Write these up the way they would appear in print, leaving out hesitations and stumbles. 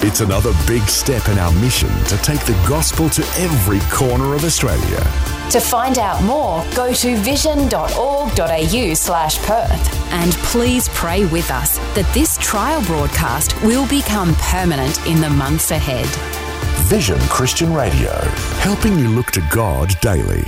It's another big step in our mission to take the gospel to every corner of Australia. To find out more, go to vision.org.au/Perth. And please pray with us that this trial broadcast will become permanent in the months ahead. Vision Christian Radio, helping you look to God daily.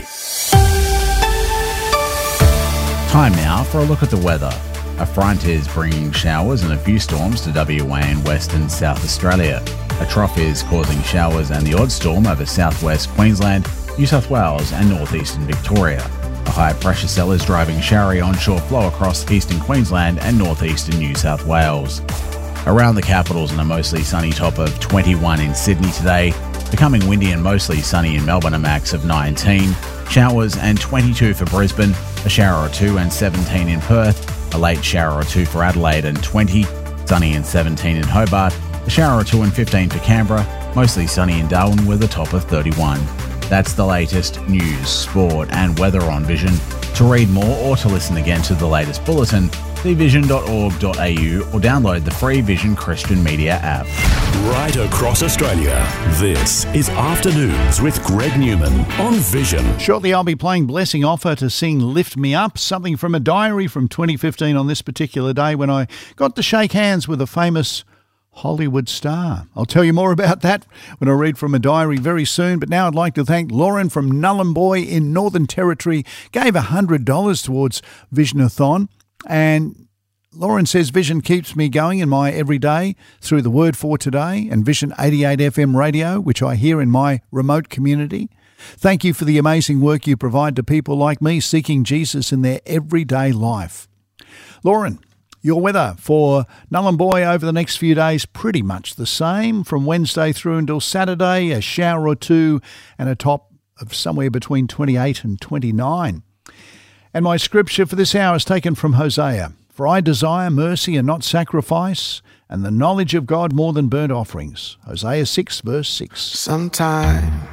Time now for a look at the weather. A front is bringing showers and a few storms to WA and West and South Australia. A trough is causing showers and the odd storm over southwest Queensland, New South Wales and northeastern Victoria. A high pressure cell is driving showery onshore flow across eastern Queensland and northeastern New South Wales. Around the capitals and a mostly sunny top of 21 in Sydney today, becoming windy and mostly sunny in Melbourne, a max of 19. Showers and 22 for Brisbane, a shower or two and 17 in Perth, a late shower or two for Adelaide and 20, sunny and 17 in Hobart, a shower or two and 15 for Canberra, mostly sunny in Darwin with a top of 31. That's the latest news, sport and weather on Vision. To read more or to listen again to the latest bulletin, see vision.org.au or download the free Vision Christian Media app. Right across Australia, this is Afternoons with Greg Newman on Vision. Shortly I'll be playing Blessing Offer to sing Lift Me Up, something from a diary from 2015 on this particular day when I got to shake hands with a famous Hollywood star. I'll tell you more about that when I read from a diary very soon, but now I'd like to thank Lauren from Nullarbor in Northern Territory. Gave $100 towards Visionathon, and Lauren says Vision keeps me going in my everyday through the Word for Today and Vision 88 FM radio, which I hear in my remote community. Thank you for the amazing work you provide to people like me seeking Jesus in their everyday life. Lauren, your weather for Nullarbor over the next few days, pretty much the same. From Wednesday through until Saturday, a shower or two and a top of somewhere between 28 and 29. And my scripture for this hour is taken from Hosea. For I desire mercy and not sacrifice, and the knowledge of God more than burnt offerings. Hosea 6 verse 6. Sometimes